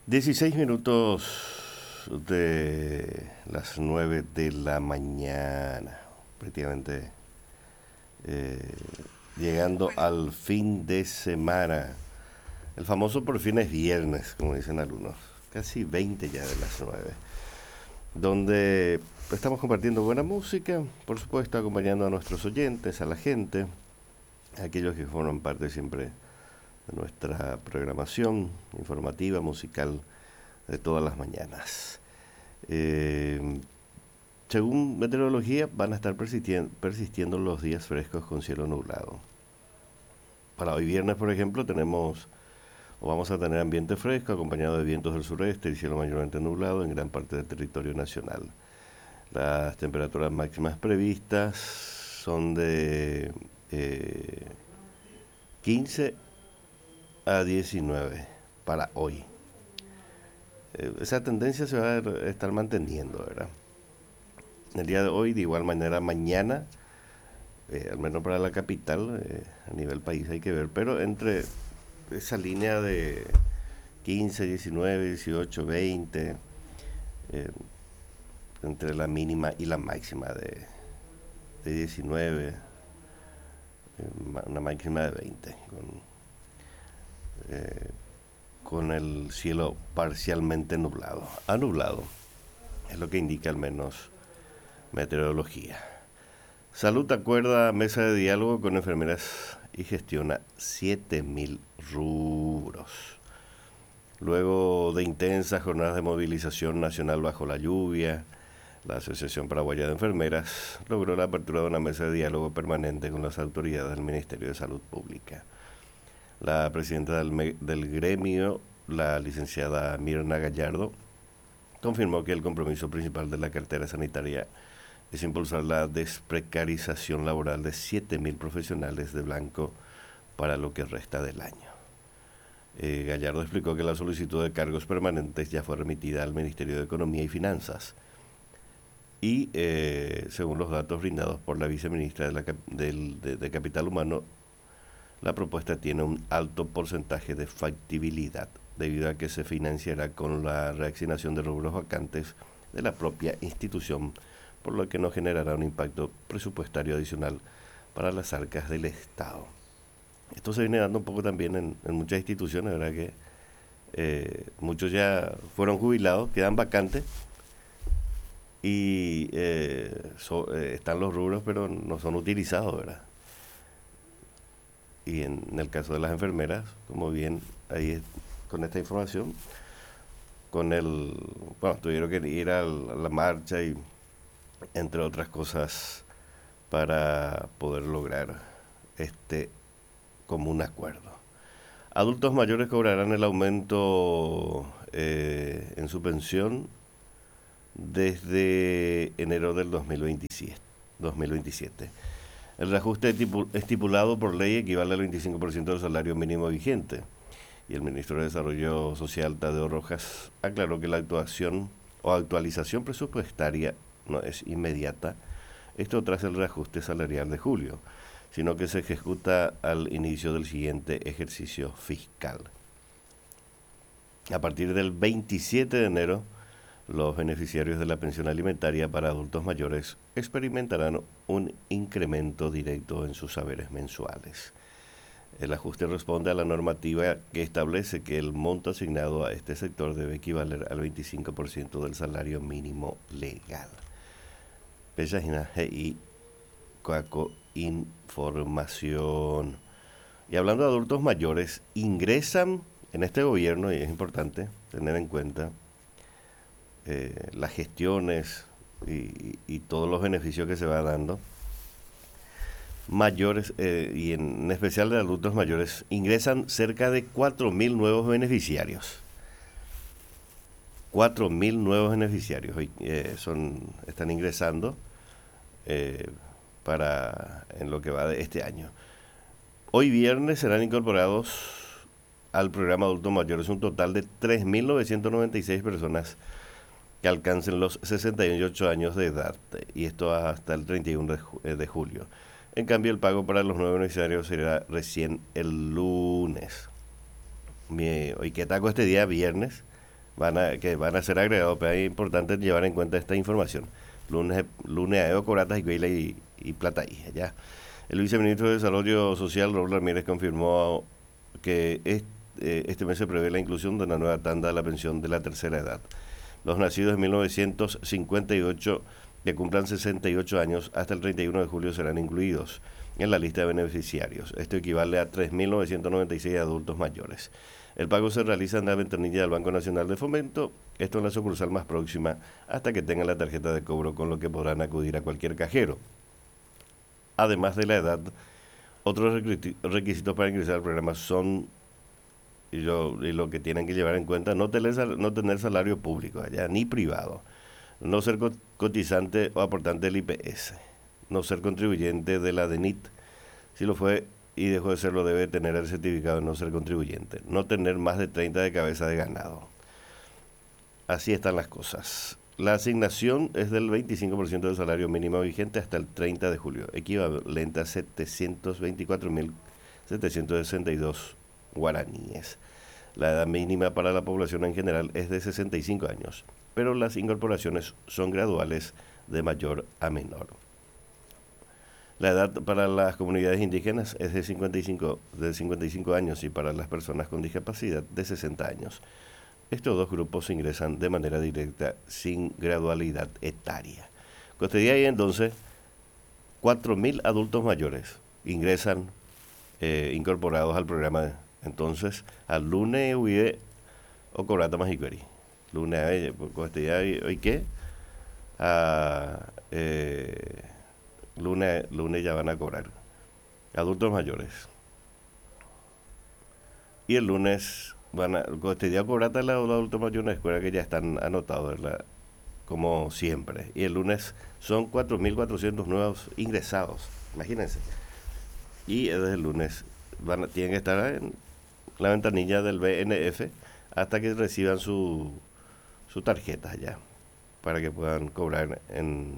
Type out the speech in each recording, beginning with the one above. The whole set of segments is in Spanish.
16 minutos de las 9 de la mañana, prácticamente eh, llegando al fin de semana. El famoso por fin es viernes, como dicen algunos, casi 20 ya de las 9, donde estamos compartiendo buena música, por supuesto acompañando a nuestros oyentes, a la gente, a aquellos que forman parte siempre de nuestra programación informativa, musical de todas las mañanas. Eh, Según meteorología, van a estar persistiendo los días frescos con cielo nublado. Para hoy viernes, por ejemplo, vamos a tener ambiente fresco acompañado de vientos del sureste y cielo mayormente nublado en gran parte del territorio nacional. Las temperaturas máximas previstas son de 15 a 19 para hoy. Esa tendencia se va a estar manteniendo, ¿verdad? El día de hoy, de igual manera, mañana, al menos para la capital, a nivel país hay que ver, pero entre esa línea de 15, 19, 18, 20, eh, entre la mínima y la máxima de 19, una máxima de 20, eh, con el cielo parcialmente nublado. Nublado, es lo que indica al menos meteorología. Salud acuerda mesa de diálogo con enfermeras y gestiona 7.000 rubros. Luego de intensas jornadas de movilización nacional bajo la lluvia, la Asociación Paraguaya de Enfermeras logró la apertura de una mesa de diálogo permanente con las autoridades del Ministerio de Salud Pública. La presidenta del gremio, la licenciada Mirna Gallardo, confirmó que el compromiso principal de la cartera sanitaria es impulsar la desprecarización laboral de 7.000 profesionales de blanco para lo que resta del año. Gallardo explicó que la solicitud de cargos permanentes ya fue remitida al Ministerio de Economía y Finanzas y, según los datos brindados por la viceministra de Capital Humano, la propuesta tiene un alto porcentaje de factibilidad, debido a que se financiará con la reasignación de rubros vacantes de la propia institución, por lo que no generará un impacto presupuestario adicional para las arcas del Estado. Esto se viene dando un poco también en muchas instituciones, ¿verdad? Que muchos ya fueron jubilados, quedan vacantes y están los rubros, pero no son utilizados, ¿verdad? Y en el caso de las enfermeras, como bien ahí con esta información, tuvieron que ir a la marcha y entre otras cosas para poder lograr este común acuerdo. Adultos mayores cobrarán el aumento en su pensión desde enero del 2027. El reajuste estipulado por ley equivale al 25% del salario mínimo vigente. Y el ministro de Desarrollo Social, Tadeo Rojas, aclaró que la actualización presupuestaria no es inmediata, esto tras el reajuste salarial de julio, sino que se ejecuta al inicio del siguiente ejercicio fiscal. A partir del 27 de enero, los beneficiarios de la pensión alimentaria para adultos mayores experimentarán un incremento directo en sus haberes mensuales. El ajuste responde a la normativa que establece que el monto asignado a este sector debe equivaler al 25% del salario mínimo legal. Pejajina GI Coaco Información. Y hablando de adultos mayores, ingresan en este gobierno, y es importante tener en cuenta las gestiones y todos los beneficios que se va dando, mayores y en especial de adultos mayores, ingresan cerca de 4.000 nuevos beneficiarios. 4.000 nuevos beneficiarios están ingresando en lo que va de este año. Hoy viernes serán incorporados al programa Adultos Mayores un total de 3.996 personas que alcancen los 68 años de edad, y esto hasta el 31 de julio. En cambio, el pago para los nuevos beneficiarios será recién el lunes. Hoy que taco este día, viernes, que van a ser agregados, pero es importante llevar en cuenta esta información. Lunes a Coratas y Plataí, ya. El viceministro de Desarrollo Social, Raúl Ramírez, confirmó que este mes se prevé la inclusión de una nueva tanda de la pensión de la tercera edad. Los nacidos en 1958 que cumplan 68 años hasta el 31 de julio serán incluidos en la lista de beneficiarios. Esto equivale a 3.996 adultos mayores. El pago se realiza en la ventanilla del Banco Nacional de Fomento, esto en la sucursal más próxima, hasta que tengan la tarjeta de cobro, con lo que podrán acudir a cualquier cajero. Además de la edad, otros requisitos para ingresar al programa son, y lo que tienen que llevar en cuenta, no tener salario público allá, ni privado, no ser cotizante o aportante del IPS, no ser contribuyente de la DENIT, si lo fue y dejó de serlo debe tener el certificado de no ser contribuyente, no tener más de 30 de cabeza de ganado. Así están las cosas. La asignación es del 25% del salario mínimo vigente hasta el 30 de julio, equivalente a 724.762 guaraníes. La edad mínima para la población en general es de 65 años, pero las incorporaciones son graduales de mayor a menor. La edad para las comunidades indígenas es de 55 años y para las personas con discapacidad de 60 años. Estos dos grupos ingresan de manera directa sin gradualidad etaria. Costería y entonces 4.000 adultos mayores ingresan incorporados al programa. Entonces, al lunes huye o corata más y lunes costería hoy qué lunes ya van a cobrar adultos mayores y el lunes van a costería cobrata los adultos mayores en la escuela que ya están anotados, ¿verdad? Como siempre, y el lunes son 4.400 nuevos ingresados, imagínense, y desde el lunes tienen que estar en la ventanilla del BNF hasta que reciban su tarjeta ya, para que puedan cobrar en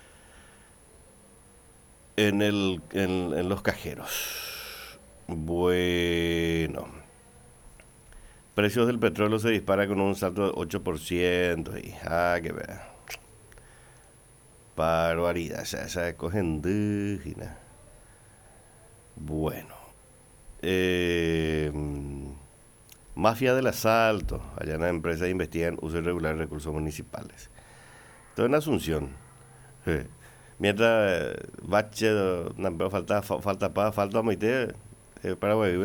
los cajeros. Bueno, precios del petróleo se disparan con un salto de 8% y que vea. Barbaridad, ya cogen dígina. Bueno, mafia del asalto. Allá en la empresa investigan uso irregular de recursos municipales. Todo en Asunción. Mientras bache, pero falta moite Paraguay,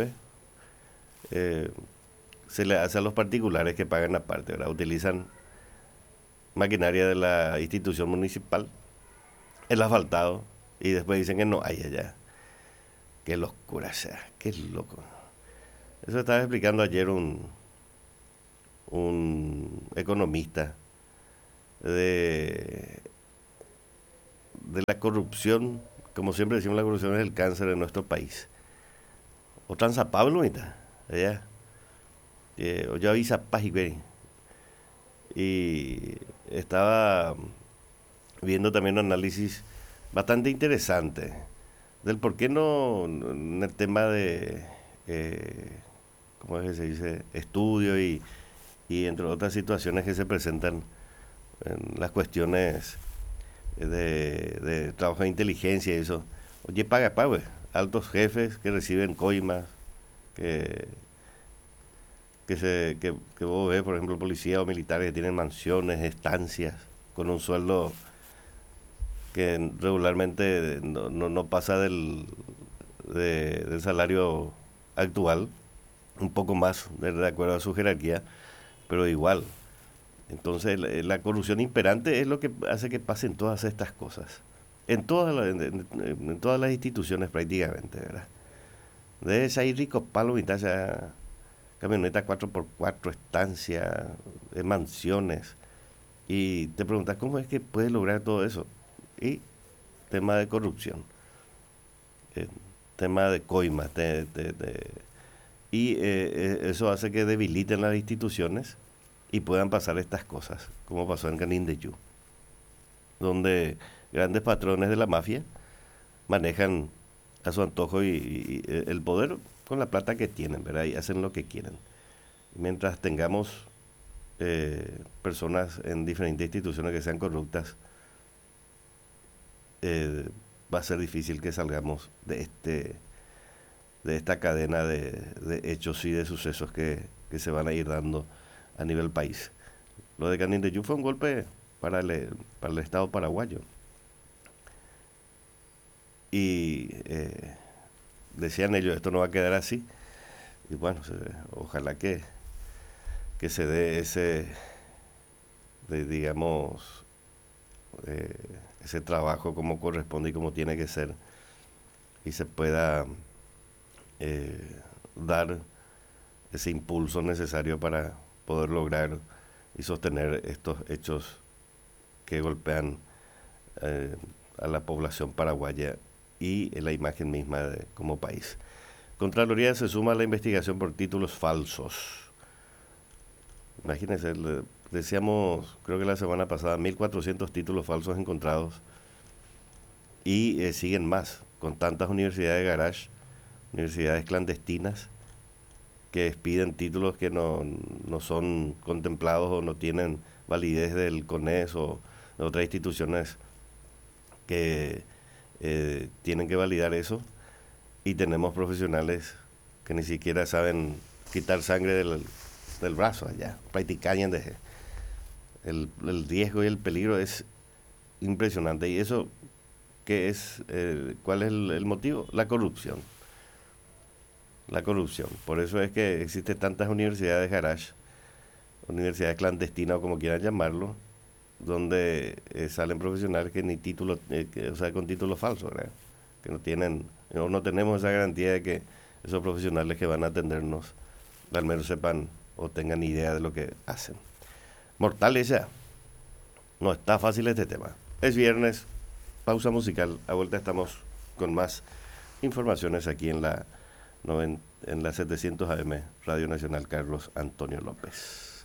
se le hace a los particulares que pagan aparte, ¿verdad? Utilizan maquinaria de la institución municipal, el asfaltado, y después dicen que no hay allá. Qué locura sea, qué loco. Eso estaba explicando ayer un economista de la corrupción. Como siempre decimos, la corrupción es el cáncer de nuestro país. O tan San Pablo, allá. O yo avisa paz y estaba viendo también un análisis bastante interesante del por qué no en el tema de ¿cómo es que se dice? Estudio y entre otras situaciones que se presentan en las cuestiones de trabajo de inteligencia y eso. Oye, paga, altos jefes que reciben coimas, que vos ves, por ejemplo, policías o militares que tienen mansiones, estancias, con un sueldo que regularmente no pasa del salario actual, un poco más de acuerdo a su jerarquía, pero igual. Entonces la corrupción imperante es lo que hace que pasen todas estas cosas. En todas las instituciones prácticamente, ¿verdad? De esa hay ricos palos, mitad ya camioneta 4x4, estancia, mansiones. Y te preguntas, ¿cómo es que puedes lograr todo eso? Y tema de corrupción, tema de coimas, y eso hace que debiliten las instituciones y puedan pasar estas cosas, como pasó en Canindeyú, donde grandes patrones de la mafia manejan a su antojo y el poder con la plata que tienen, ¿verdad? Y hacen lo que quieren. Mientras tengamos personas en diferentes instituciones que sean corruptas, va a ser difícil que salgamos de esta cadena de hechos y de sucesos que se van a ir dando a nivel país. Lo de Canindeyú fue un golpe para el Estado paraguayo. Y decían ellos, esto no va a quedar así. Y bueno, ojalá que se dé digamos, ese trabajo como corresponde y como tiene que ser, y se pueda dar ese impulso necesario para poder lograr y sostener estos hechos que golpean a la población paraguaya y la imagen misma como país. Contraloría se suma a la investigación por títulos falsos. Imagínense, decíamos, creo que la semana pasada, 1.400 títulos falsos encontrados, y siguen más, con tantas universidades de garage, universidades clandestinas, que expiden títulos que no son contemplados o no tienen validez del CONES o de otras instituciones que tienen que validar eso, y tenemos profesionales que ni siquiera saben quitar sangre del brazo allá, practican de el riesgo y el peligro es impresionante. Y eso, ¿qué es? ¿Cuál es el motivo? La corrupción. La corrupción. Por eso es que existen tantas universidades garage, universidades clandestinas o como quieran llamarlo, donde salen profesionales que ni título, o sea, con títulos falsos, ¿verdad? Que no tenemos esa garantía de que esos profesionales que van a atendernos al menos sepan o tengan idea de lo que hacen. Mortales ya. No está fácil este tema. Es viernes, pausa musical. A vuelta estamos con más informaciones aquí en la 700 AM, Radio Nacional Carlos Antonio López.